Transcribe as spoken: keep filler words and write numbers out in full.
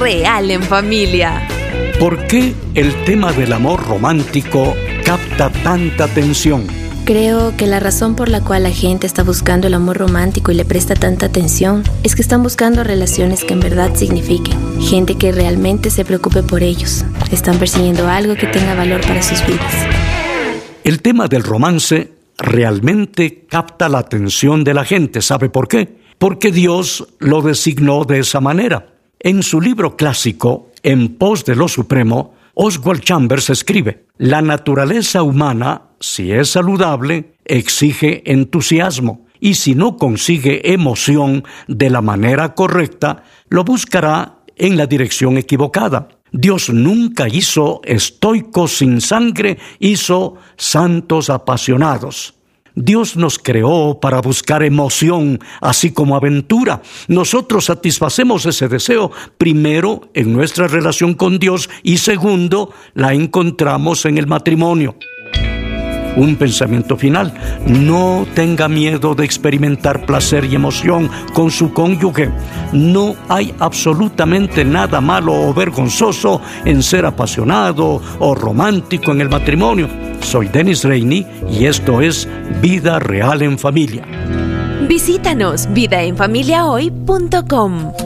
real en familia. ¿Por qué el tema del amor romántico capta tanta atención? Creo que la razón por la cual la gente está buscando el amor romántico y le presta tanta atención es que están buscando relaciones que en verdad signifiquen. Gente que realmente se preocupe por ellos. Están persiguiendo algo que tenga valor para sus vidas. El tema del romance realmente capta la atención de la gente. ¿Sabe por qué? Porque Dios lo designó de esa manera. En su libro clásico, En pos de lo supremo, Oswald Chambers escribe: la naturaleza humana, si es saludable, exige entusiasmo, y si no consigue emoción de la manera correcta, lo buscará en la dirección equivocada. Dios nunca hizo estoicos sin sangre, hizo santos apasionados. Dios nos creó para buscar emoción, así como aventura. Nosotros satisfacemos ese deseo, primero, en nuestra relación con Dios, y segundo, la encontramos en el matrimonio. Un pensamiento final: no tenga miedo de experimentar placer y emoción con su cónyuge. No hay absolutamente nada malo o vergonzoso en ser apasionado o romántico en el matrimonio. Soy Dennis Rainey y esto es Vida Real en Familia. Visítanos vida en familia hoy punto com.